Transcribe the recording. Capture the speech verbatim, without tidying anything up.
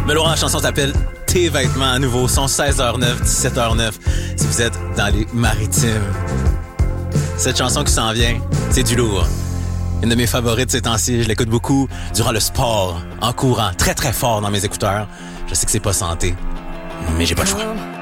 Mais Laurent, la chanson s'appelle Tes vêtements à nouveau. Son seize heures neuf, dix-sept heures neuf. Si vous êtes dans les maritimes. Cette chanson qui s'en vient, c'est du lourd. Une de mes favorites ces temps-ci. Je l'écoute beaucoup durant le sport, en courant, très très fort dans mes écouteurs. Je sais que c'est pas santé, mais j'ai pas le choix.